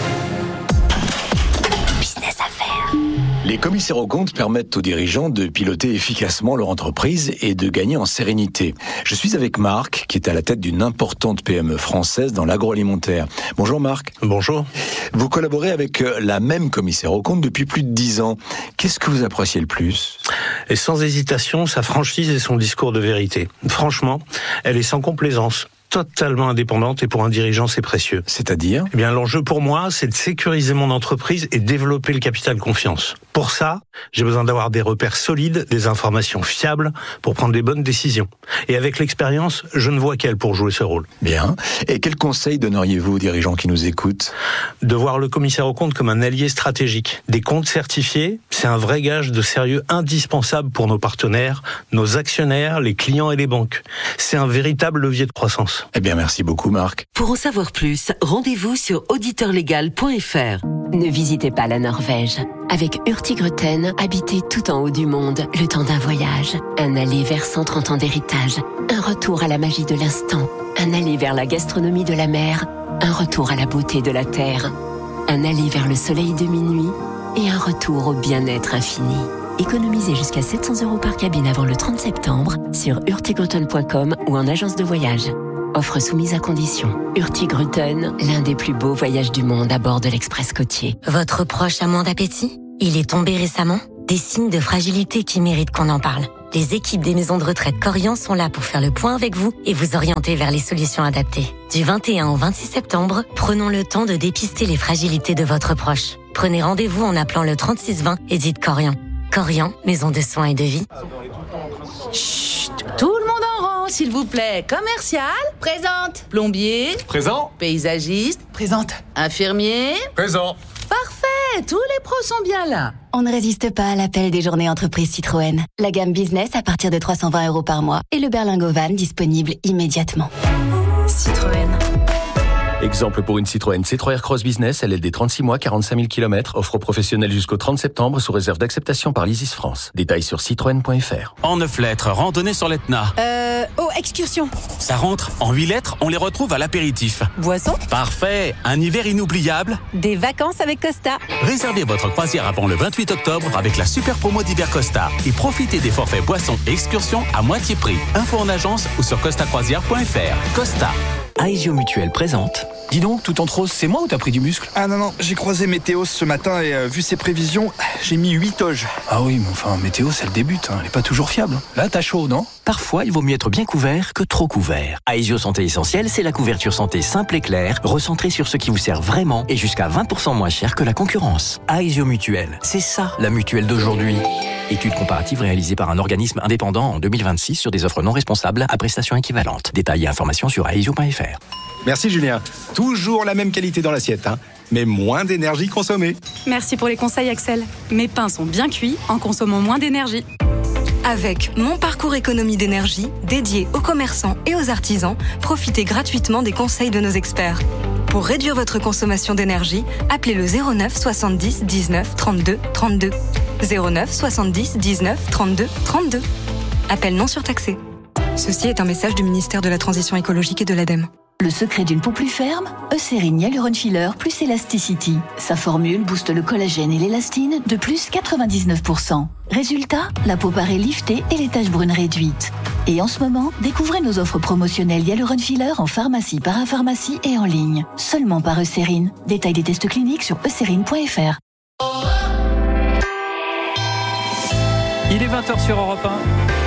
Business Affaires. Les commissaires aux comptes permettent aux dirigeants de piloter efficacement leur entreprise et de gagner en sérénité. Je suis avec Marc, qui est à la tête d'une importante PME française dans l'agroalimentaire. Bonjour Marc. Bonjour. Vous collaborez avec la même commissaire aux comptes depuis plus de 10 ans. Qu'est-ce que vous appréciez le plus ? Et sans hésitation, sa franchise et son discours de vérité. Franchement, elle est sans complaisance. totalement indépendante et pour un dirigeant, c'est précieux. C'est-à-dire ? Eh bien, l'enjeu pour moi, c'est de sécuriser mon entreprise et développer le capital confiance. Pour ça, j'ai besoin d'avoir des repères solides, des informations fiables pour prendre des bonnes décisions. Et avec l'expérience, je ne vois qu'elle pour jouer ce rôle. Bien. Et quel conseil donneriez-vous aux dirigeants qui nous écoutent ? De voir le commissaire aux comptes comme un allié stratégique. Des comptes certifiés, c'est un vrai gage de sérieux indispensable pour nos partenaires, nos actionnaires, les clients et les banques. C'est un véritable levier de croissance. Eh bien, merci beaucoup, Marc. Pour en savoir plus, rendez-vous sur auditeurlegal.fr. Ne visitez pas la Norvège. Avec Hurtigruten, habitez tout en haut du monde, le temps d'un voyage. Un aller vers 130 ans d'héritage. Un retour à la magie de l'instant. Un aller vers la gastronomie de la mer. Un retour à la beauté de la terre. Un aller vers le soleil de minuit. Et un retour au bien-être infini. Économisez jusqu'à 700 € par cabine avant le 30 septembre sur hurtigruten.com ou en agence de voyage. Offre soumise à condition. Hurtigruten, l'un des plus beaux voyages du monde à bord de l'Express côtier. Votre proche a moins d'appétit ? Il est tombé récemment ? Des signes de fragilité qui méritent qu'on en parle. Les équipes des maisons de retraite Korian sont là pour faire le point avec vous et vous orienter vers les solutions adaptées. Du 21 au 26 septembre, prenons le temps de dépister les fragilités de votre proche. Prenez rendez-vous en appelant le 3620 et dites Korian. Korian, maison de soins et de vie. Chut, tout le monde en rang, s'il vous plaît. Commercial, présente. Plombier, présent. Paysagiste, présente. Infirmier, présent. Parfait, tous les pros sont bien là. On ne résiste pas à l'appel des journées entreprises Citroën. La gamme business à partir de 320 € par mois et le berlingot van disponible immédiatement. Citroën. Exemple pour une Citroën C3 Aircross Business, LLD 36 mois, 45 000 km, offre professionnelle jusqu'au 30 septembre sous réserve d'acceptation par l'Isis France. Détails sur citroën.fr. En 9 lettres, randonnée sur l'Etna. Excursion. Ça rentre. En 8 lettres, on les retrouve à l'apéritif. Boisson. Parfait. Un hiver inoubliable. Des vacances avec Costa. Réservez votre croisière avant le 28 octobre avec la super promo d'hiver Costa et profitez des forfaits boissons et excursions à moitié prix. Info en agence ou sur costacroisière.fr. Costa. Aesio Mutuel présente. Dis donc, tout en rose, c'est moi ou t'as pris du muscle ? Ah non, j'ai croisé Météo ce matin et vu ses prévisions, j'ai mis 8 toges. Ah oui, mais enfin, Météo, c'est le début, elle est pas toujours fiable. Là, t'as chaud, non ? Parfois, il vaut mieux être bien couvert que trop couvert. Aesio Santé Essentielle, c'est la couverture santé simple et claire, recentrée sur ce qui vous sert vraiment et jusqu'à 20% moins cher que la concurrence. Aesio Mutuel, c'est ça, la mutuelle d'aujourd'hui. Étude comparative réalisée par un organisme indépendant en 2026 sur des offres non responsables à prestations équivalentes. Détails et informations sur aesio.fr. Merci Julien. Toujours la même qualité dans l'assiette, mais moins d'énergie consommée. Merci pour les conseils Axel. Mes pains sont bien cuits en consommant moins d'énergie. Avec Mon Parcours Économie d'énergie, dédié aux commerçants et aux artisans, profitez gratuitement des conseils de nos experts. Pour réduire votre consommation d'énergie, appelez le 09 70 19 32 32. 09 70 19 32 32. Appel non surtaxé. Ceci est un message du ministère de la Transition écologique et de l'ADEME. Le secret d'une peau plus ferme, Eucérine Hyaluron Filler plus Elasticity. Sa formule booste le collagène et l'élastine de plus 99%. Résultat, la peau paraît liftée et les taches brunes réduites. Et en ce moment, découvrez nos offres promotionnelles Hyaluron Filler en pharmacie, parapharmacie et en ligne. Seulement par Eucérine. Détail des tests cliniques sur eucérine.fr. Il est 20h sur Europe 1.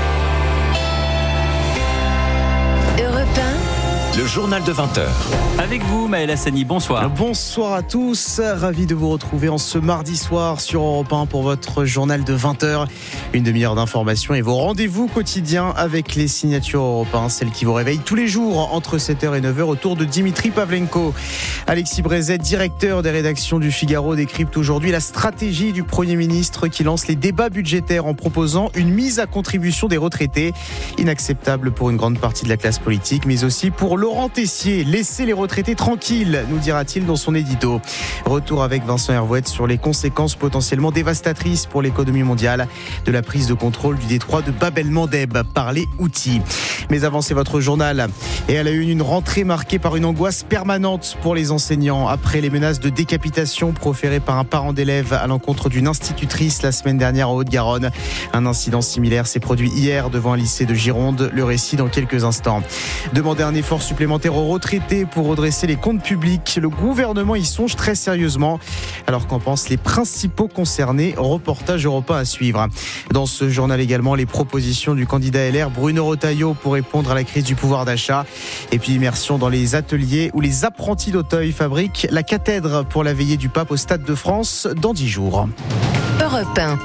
Le journal de 20h. Avec vous, Maël Hassani, bonsoir. Bonsoir à tous, ravi de vous retrouver en ce mardi soir sur Europe 1 pour votre journal de 20h. Une demi-heure d'information et vos rendez-vous quotidiens avec les signatures Europe 1, celles qui vous réveillent tous les jours entre 7h et 9h autour de Dimitri Pavlenko. Alexis Brézet, directeur des rédactions du Figaro, décrypte aujourd'hui la stratégie du Premier ministre qui lance les débats budgétaires en proposant une mise à contribution des retraités. Inacceptable pour une grande partie de la classe politique, mais aussi pour Laurent Tessier. Laissez les retraités tranquilles, nous dira-t-il dans son édito. Retour avec Vincent Hervouette sur les conséquences potentiellement dévastatrices pour l'économie mondiale de la prise de contrôle du détroit de Bab el-Mandeb par les Houthis. Mais avant, c'est votre journal. Et elle a eu une rentrée marquée par une angoisse permanente pour les enseignants après les menaces de décapitation proférées par un parent d'élève à l'encontre d'une institutrice la semaine dernière en Haute-Garonne. Un incident similaire s'est produit hier devant un lycée de Gironde. Le récit dans quelques instants. Demander un effort supplémentaires aux retraités pour redresser les comptes publics. Le gouvernement y songe très sérieusement. Alors qu'en pensent les principaux concernés? Reportage Europe 1 à suivre. Dans ce journal également, les propositions du candidat LR Bruno Retailleau pour répondre à la crise du pouvoir d'achat. Et puis immersion dans les ateliers où les apprentis d'Auteuil fabriquent la cathèdre pour la veillée du pape au Stade de France dans 10 jours. Europe 1.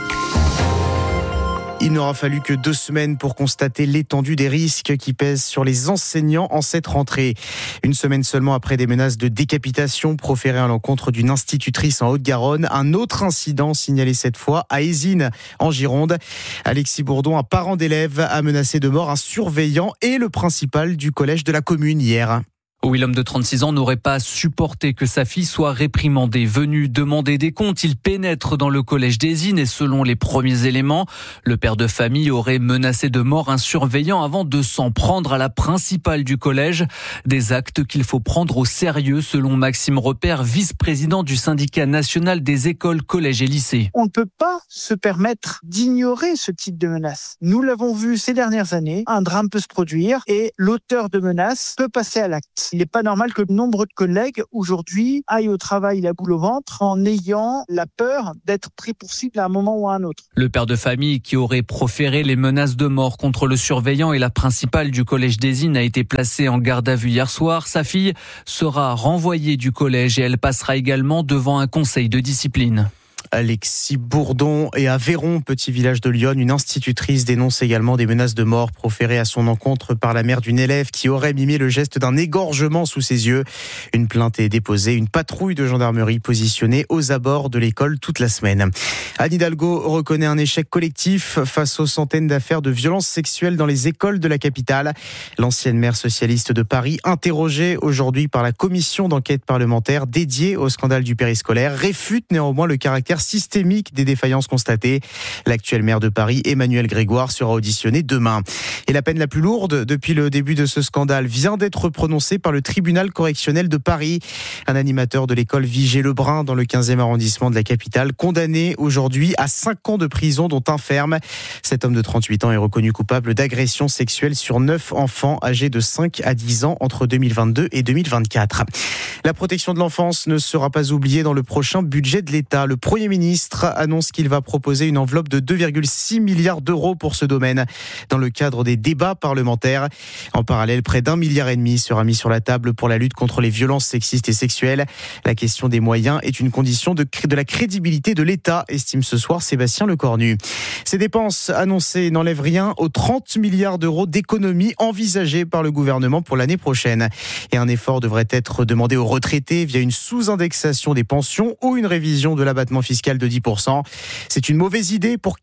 Il n'aura fallu que 2 semaines pour constater l'étendue des risques qui pèsent sur les enseignants en cette rentrée. Une semaine seulement après des menaces de décapitation proférées à l'encontre d'une institutrice en Haute-Garonne, un autre incident signalé cette fois à Ézines, en Gironde. Alexis Bourdon, un parent d'élève, a menacé de mort un surveillant et le principal du collège de la commune hier. Oui, l'homme de 36 ans n'aurait pas supporté que sa fille soit réprimandée. Venu demander des comptes, il pénètre dans le collège d'Ézines et selon les premiers éléments, le père de famille aurait menacé de mort un surveillant avant de s'en prendre à la principale du collège. Des actes qu'il faut prendre au sérieux selon Maxime Repère, vice-président du syndicat national des écoles, collèges et lycées. On ne peut pas se permettre d'ignorer ce type de menace. Nous l'avons vu ces dernières années, un drame peut se produire et l'auteur de menace peut passer à l'acte. Il n'est pas normal que nombreux de collègues aujourd'hui aillent au travail la boule au ventre en ayant la peur d'être pris pour cible à un moment ou à un autre. Le père de famille qui aurait proféré les menaces de mort contre le surveillant et la principale du collège d'Ézines a été placé en garde à vue hier soir. Sa fille sera renvoyée du collège et elle passera également devant un conseil de discipline. Alexis Bourdon. Et à Véron, petit village de Lyon, une institutrice dénonce également des menaces de mort proférées à son encontre par la mère d'une élève qui aurait mimé le geste d'un égorgement sous ses yeux. Une plainte est déposée, une patrouille de gendarmerie positionnée aux abords de l'école toute la semaine. Anne Hidalgo reconnaît un échec collectif face aux centaines d'affaires de violences sexuelles dans les écoles de la capitale. L'ancienne maire socialiste de Paris, interrogée aujourd'hui par la commission d'enquête parlementaire dédiée au scandale du périscolaire, réfute néanmoins le caractère systémique des défaillances constatées. L'actuel maire de Paris, Emmanuel Grégoire, sera auditionné demain. Et la peine la plus lourde depuis le début de ce scandale vient d'être prononcée par le tribunal correctionnel de Paris. Un animateur de l'école Vigée-Lebrun dans le 15e arrondissement de la capitale, condamné aujourd'hui à 5 ans de prison dont un ferme. Cet homme de 38 ans est reconnu coupable d'agression sexuelle sur 9 enfants âgés de 5 à 10 ans entre 2022 et 2024. La protection de l'enfance ne sera pas oubliée dans le prochain budget de l'État. Le Premier ministre annonce qu'il va proposer une enveloppe de 2,6 milliards d'euros pour ce domaine dans le cadre des débats parlementaires. En parallèle, près d'1,5 milliard sera mis sur la table pour la lutte contre les violences sexistes et sexuelles. La question des moyens est une condition de la crédibilité de l'État, estime ce soir Sébastien Lecornu. Ces dépenses annoncées n'enlèvent rien aux 30 milliards d'euros d'économies envisagées par le gouvernement pour l'année prochaine. Et un effort devrait être demandé aux retraités via une sous-indexation des pensions ou une révision de l'abattement fiscal de 10%. C'est une mauvaise idée pour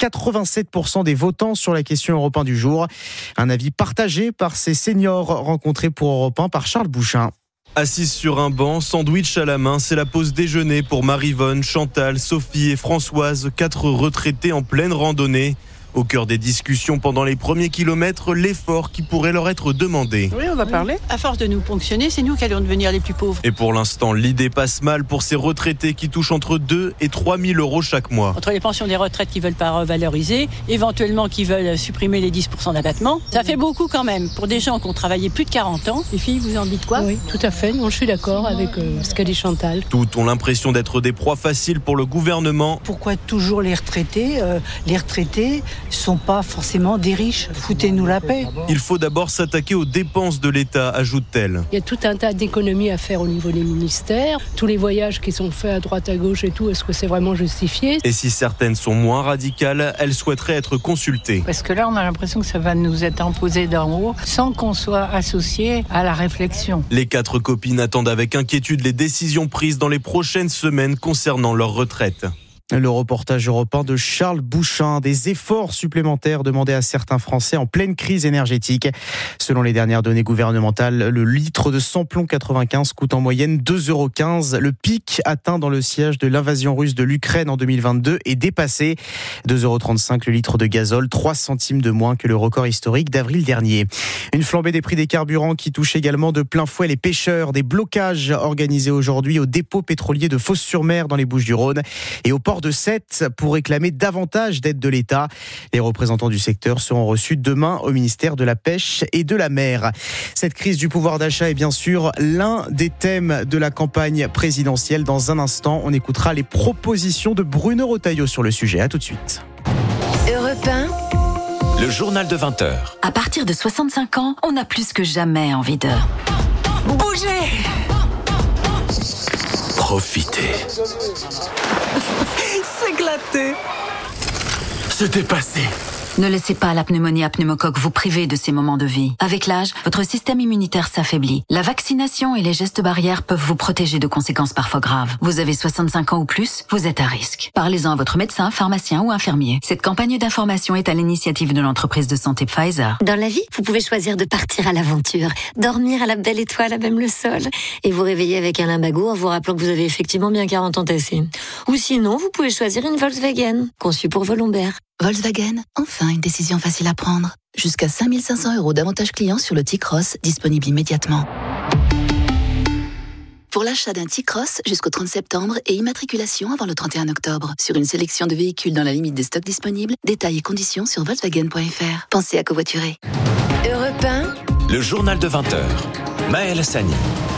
87% des votants sur la question Europe 1 du jour. Un avis partagé par ces seniors rencontrés pour Europe 1 par Charles Bouchin. Assise sur un banc, sandwich à la main, c'est la pause déjeuner pour Maryvonne, Chantal, Sophie et Françoise, 4 retraités en pleine randonnée. Au cœur des discussions pendant les premiers kilomètres, l'effort qui pourrait leur être demandé. Oui, on va parler. À force de nous ponctionner, c'est nous qui allons devenir les plus pauvres. Et pour l'instant, l'idée passe mal pour ces retraités qui touchent entre 2 et 3 000 euros chaque mois. Entre les pensions des retraites qui veulent pas revaloriser, éventuellement qui veulent supprimer les 10% d'abattement, ça fait beaucoup quand même pour des gens qui ont travaillé plus de 40 ans. Les filles, vous en dites quoi? Oui, tout à fait. Non, je suis d'accord avec ce qu'a dit Chantal. Toutes ont l'impression d'être des proies faciles pour le gouvernement. Pourquoi toujours les retraités? Les retraités sont pas forcément des riches. Foutez-nous la paix. Il faut d'abord s'attaquer aux dépenses de l'État, ajoute-t-elle. Il y a tout un tas d'économies à faire au niveau des ministères. Tous les voyages qui sont faits à droite, à gauche et tout, est-ce que c'est vraiment justifié? Et si certaines sont moins radicales, elles souhaiteraient être consultées. Parce que là, on a l'impression que ça va nous être imposé d'en haut sans qu'on soit associé à la réflexion. Les 4 copines attendent avec inquiétude les décisions prises dans les prochaines semaines concernant leur retraite. Le reportage Europe 1 de Charles Bouchin. Des efforts supplémentaires demandés à certains Français en pleine crise énergétique. Selon les dernières données gouvernementales, le litre de samplon 95 coûte en moyenne 2,15 €. Le pic atteint dans le siège de l'invasion russe de l'Ukraine en 2022 est dépassé. 2,35 € le litre de gazole, 3 centimes de moins que le record historique d'avril dernier. Une flambée des prix des carburants qui touche également de plein fouet les pêcheurs. Des blocages organisés aujourd'hui au dépôt pétrolier de Fos-sur-Mer dans les Bouches-du-Rhône et au port port de Sète pour réclamer davantage d'aide de l'État. Les représentants du secteur seront reçus demain au ministère de la Pêche et de la Mer. Cette crise du pouvoir d'achat est bien sûr l'un des thèmes de la campagne présidentielle. Dans un instant, on écoutera les propositions de Bruno Retailleau sur le sujet. À tout de suite. Europe 1. Le journal de 20h. À partir de 65 ans, on a plus que jamais envie de bouger. Profitez. S'éclater. Se dépasser. Ne laissez pas la pneumonie à pneumocoque vous priver de ces moments de vie. Avec l'âge, votre système immunitaire s'affaiblit. La vaccination et les gestes barrières peuvent vous protéger de conséquences parfois graves. Vous avez 65 ans ou plus, vous êtes à risque. Parlez-en à votre médecin, pharmacien ou infirmier. Cette campagne d'information est à l'initiative de l'entreprise de santé Pfizer. Dans la vie, vous pouvez choisir de partir à l'aventure, dormir à la belle étoile à même le sol, et vous réveiller avec un lumbago en vous rappelant que vous avez effectivement bien 40 ans tassés. Ou sinon, vous pouvez choisir une Volkswagen, conçue pour vos lombaires. Volkswagen, enfin une décision facile à prendre. Jusqu'à 5 500 € d'avantages clients sur le T-Cross, disponible immédiatement. Pour l'achat d'un T-Cross jusqu'au 30 septembre et immatriculation avant le 31 octobre, sur une sélection de véhicules dans la limite des stocks disponibles, détails et conditions sur Volkswagen.fr. Pensez à covoiturer. Europe 1. Le journal de 20h. Maël Hassani.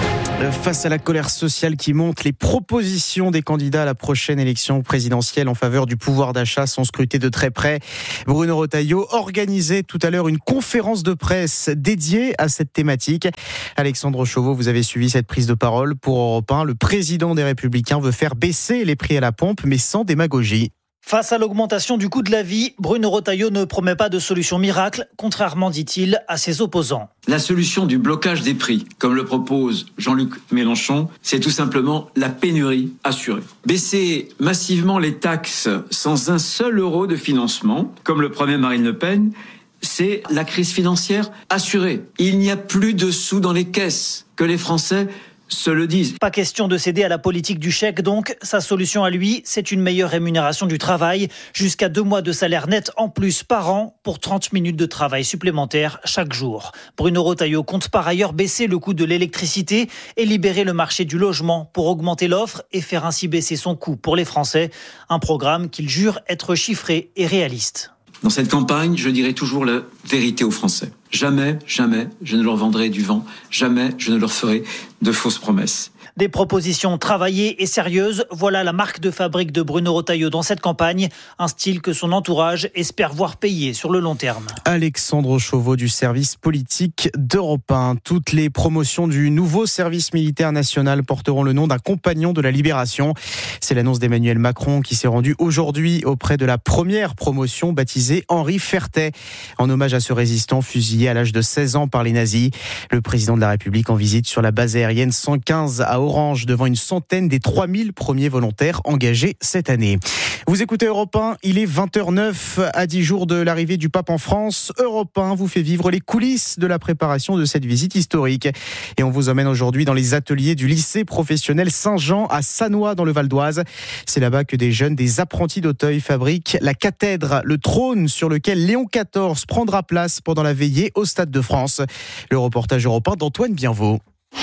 Face à la colère sociale qui monte, les propositions des candidats à la prochaine élection présidentielle en faveur du pouvoir d'achat sont scrutées de très près. Bruno Retailleau organisait tout à l'heure une conférence de presse dédiée à cette thématique. Alexandre Chauveau, vous avez suivi cette prise de parole pour Europe 1. Le président des Républicains veut faire baisser les prix à la pompe, mais sans démagogie. Face à l'augmentation du coût de la vie, Bruno Retailleau ne promet pas de solution miracle, contrairement, dit-il, à ses opposants. La solution du blocage des prix, comme le propose Jean-Luc Mélenchon, c'est tout simplement la pénurie assurée. Baisser massivement les taxes sans un seul euro de financement, comme le promet Marine Le Pen, c'est la crise financière assurée. Il n'y a plus de sous dans les caisses, que les Français se le disent. Pas question de céder à la politique du chèque donc. Sa solution à lui, c'est une meilleure rémunération du travail. Jusqu'à 2 mois de salaire net en plus par an pour 30 minutes de travail supplémentaires chaque jour. Bruno Retailleau compte par ailleurs baisser le coût de l'électricité et libérer le marché du logement pour augmenter l'offre et faire ainsi baisser son coût pour les Français. Un programme qu'il jure être chiffré et réaliste. Dans cette campagne, je dirai toujours la vérité aux Français. Jamais, jamais, je ne leur vendrai du vent. Jamais, je ne leur ferai de fausses promesses. Des propositions travaillées et sérieuses, voilà la marque de fabrique de Bruno Retailleau dans cette campagne. Un style que son entourage espère voir payer sur le long terme. Alexandre Chauveau du service politique d'Europe 1. Toutes les promotions du nouveau service militaire national porteront le nom d'un compagnon de la libération. C'est l'annonce d'Emmanuel Macron qui s'est rendu aujourd'hui auprès de la première promotion baptisée Henri Fertet. En hommage à ce résistant fusillé à l'âge de 16 ans par les nazis. Le président de la République en visite sur la base aérienne 115 à Orange devant une centaine des 3000 premiers volontaires engagés cette année. Vous écoutez Europe 1, il est 20h09 à 10 jours de l'arrivée du pape en France. Europe 1 vous fait vivre les coulisses de la préparation de cette visite historique. Et on vous emmène aujourd'hui dans les ateliers du lycée professionnel Saint-Jean à Sannois dans le Val d'Oise. C'est là-bas que des jeunes, des apprentis d'Auteuil fabriquent la cathèdre, le trône sur lequel Léon XIV prendra place pendant la veillée au Stade de France. Le reportage Europe 1 d'Antoine Bienvaux.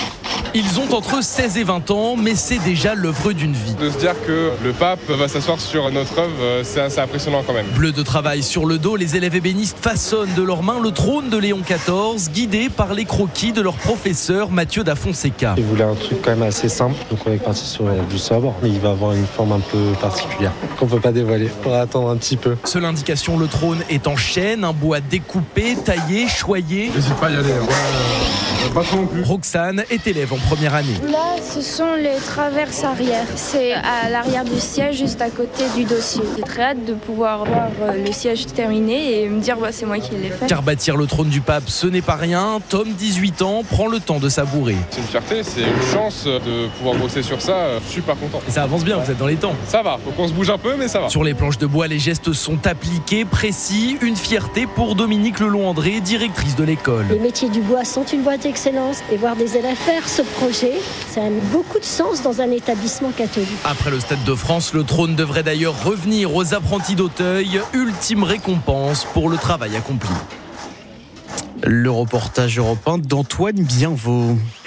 Ils ont entre 16 et 20 ans, mais c'est déjà l'œuvre d'une vie. De se dire que le pape va s'asseoir sur notre œuvre, c'est assez impressionnant quand même. Bleu de travail sur le dos, les élèves ébénistes façonnent de leurs mains le trône de Léon XIV, guidés par les croquis de leur professeur Mathieu da Fonseca. Ils voulaient un truc quand même assez simple, donc on est parti sur du sobre. Il va avoir une forme un peu particulière, qu'on ne peut pas dévoiler. On va attendre un petit peu. Seule indication, le trône est en chêne, un bois découpé, taillé, choyé. N'hésite pas à y aller. Pas trop non plus. Roxane est élève en première année. Là, ce sont les traverses arrière. C'est à l'arrière du siège, juste à côté du dossier. J'ai très hâte de pouvoir voir le siège terminé et me dire c'est moi qui l'ai fait. Car bâtir le trône du pape, ce n'est pas rien. Tom, 18 ans, prend le temps de savourer. C'est une fierté, c'est une chance de pouvoir bosser sur ça. Super content. Et ça avance bien, vous êtes dans les temps. Ça va, donc on se bouge un peu, mais ça va. Sur les planches de bois, les gestes sont appliqués, précis. Une fierté pour Dominique Lelon-André, directrice de l'école. Les métiers du bois sont une voie d'excellence et voir des élèves faire ce projet, ça a beaucoup de sens dans un établissement catholique. Après le Stade de France, le trône devrait d'ailleurs revenir aux apprentis d'Auteuil. Ultime récompense pour le travail accompli. Le reportage Europe 1 d'Antoine Bienvaux.